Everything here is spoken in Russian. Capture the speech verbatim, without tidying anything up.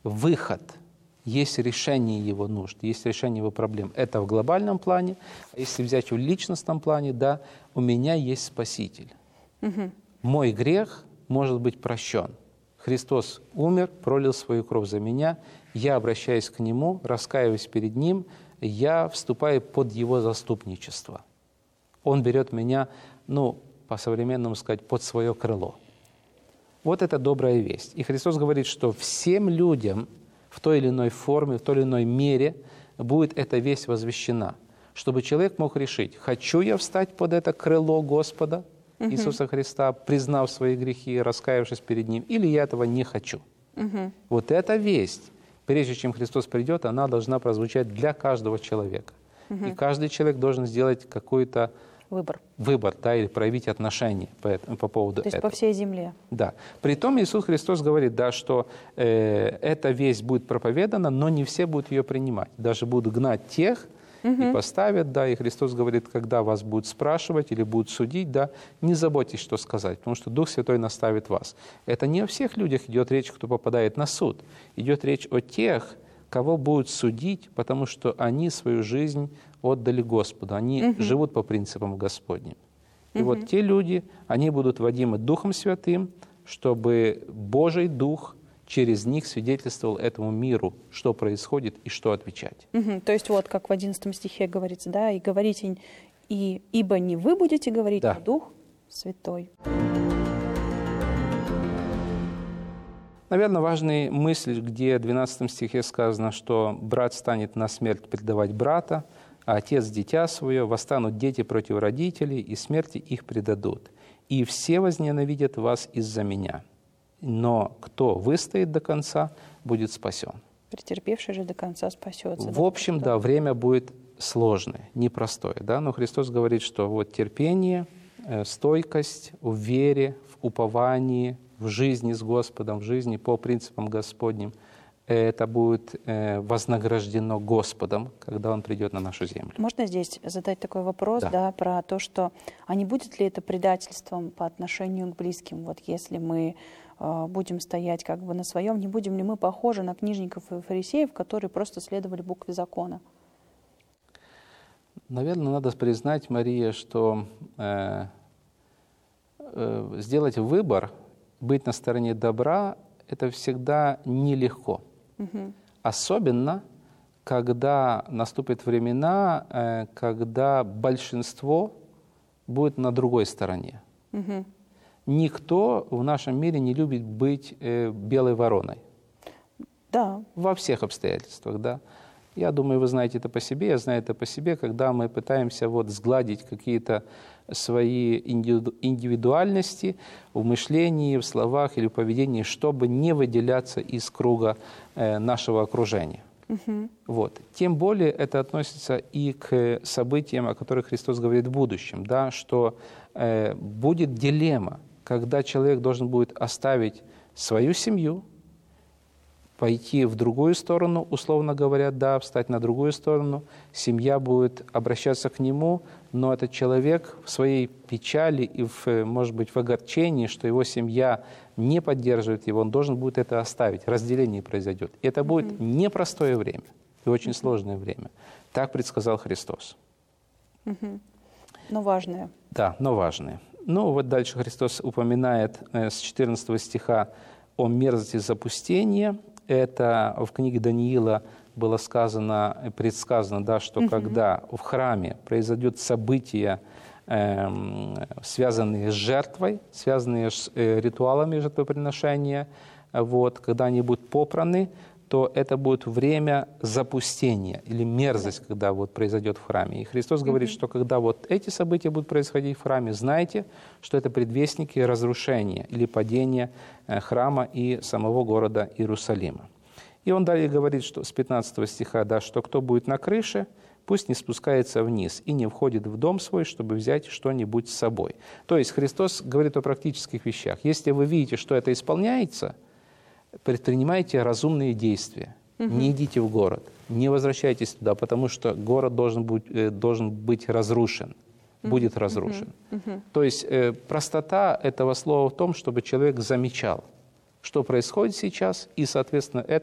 выход, есть решение его нужд, есть решение его проблем. Это в глобальном плане. А если взять в личностном плане, да, у меня есть Спаситель. Угу. Мой грех может быть прощен. Христос умер, пролил свою кровь за меня. Я обращаюсь к Нему, раскаиваюсь перед Ним, я вступаю под Его заступничество. Он берет меня, ну, по-современному сказать, под свое крыло. Вот это добрая весть. И Христос говорит, что всем людям в той или иной форме, в той или иной мере будет эта весть возвещена, чтобы человек мог решить, хочу я встать под это крыло Господа угу. Иисуса Христа, признав свои грехи, раскаявшись перед Ним, или я этого не хочу. Угу. Вот эта весть, прежде чем Христос придет, она должна прозвучать для каждого человека. Угу. И каждый человек должен сделать какой-то Выбор. Выбор, да, или проявить отношение по, по поводу То есть этого. по всей земле. Да. Притом Иисус Христос говорит, да, что э, эта весть будет проповедана, но не все будут ее принимать. Даже будут гнать тех угу. и поставят, да, и Христос говорит, когда вас будут спрашивать или будут судить, да, не заботьтесь, что сказать, потому что Дух Святой наставит вас. Это не о всех людях идет речь, кто попадает на суд. Идет речь о тех, кого будут судить, потому что они свою жизнь отдали Господу. Они угу. живут по принципам Господним. И угу. вот те люди, они будут водимы Духом Святым, чтобы Божий Дух через них свидетельствовал этому миру, что происходит и что отвечать. Угу. То есть вот как в одиннадцатом стихе говорится, да, и говорите, и, ибо не вы будете говорить, да. а Дух Святой. Наверное, важная мысль, где в двенадцатом стихе сказано, что брат станет на смерть предавать брата, а отец дитя свое, восстанут дети против родителей, и смерти их предадут. И все возненавидят вас из-за меня. Но кто выстоит до конца, будет спасен. Претерпевший же до конца спасется. В общем, да, время будет сложное, непростое. Да? Но Христос говорит, что вот терпение, стойкость в вере, в уповании, в жизни с Господом, в жизни по принципам Господним, это будет вознаграждено Господом, когда Он придет на нашу землю. Можно здесь задать такой вопрос, да. Да, про то, что, а не будет ли это предательством по отношению к близким? Вот если мы э, будем стоять как бы на своем, не будем ли мы похожи на книжников и фарисеев, которые просто следовали букве закона? Наверное, надо признать, Мария, что э, э, сделать выбор, быть на стороне добра, это всегда нелегко. Угу. Особенно, когда наступят времена, когда большинство будет на другой стороне. Угу. Никто в нашем мире не любит быть белой вороной. Да. Во всех обстоятельствах, да. Я думаю, вы знаете это по себе, я знаю это по себе, когда мы пытаемся вот сгладить какие-то свои индивидуальности в мышлении, в словах или в поведении, чтобы не выделяться из круга э, нашего окружения. Угу. Вот. Тем более это относится и к событиям, о которых Христос говорит в будущем, да, что э, будет дилемма, когда человек должен будет оставить свою семью, пойти в другую сторону, условно говоря, да, встать на другую сторону, семья будет обращаться к нему, но этот человек в своей печали и, в, может быть, в огорчении, что его семья не поддерживает его, он должен будет это оставить, разделение произойдет. И это будет mm-hmm. непростое время и очень mm-hmm. сложное время. Так предсказал Христос. Mm-hmm. Но важное. Да, но важное. Ну, вот дальше Христос упоминает э, с четырнадцатого стиха о мерзости запустения. Это в книге Даниила было сказано, предсказано, да, что угу. когда в храме произойдет событие, э, связанные с жертвой, связанные с э, ритуалами жертвоприношения, вот, когда они будут попраны, то это будет время запустения или мерзость, когда вот произойдет в храме. И Христос говорит, угу. что когда вот эти события будут происходить в храме, знайте, что это предвестники разрушения или падения храма и самого города Иерусалима. И он далее говорит, что с пятнадцатого стиха, да, что кто будет на крыше, пусть не спускается вниз и не входит в дом свой, чтобы взять что-нибудь с собой. То есть Христос говорит о практических вещах. Если вы видите, что это исполняется, предпринимайте разумные действия. Угу. Не идите в город, не возвращайтесь туда, потому что город должен быть, должен быть разрушен, угу. будет разрушен. Угу. То есть э, простота этого слова в том, чтобы человек замечал, что происходит сейчас, и, соответственно, это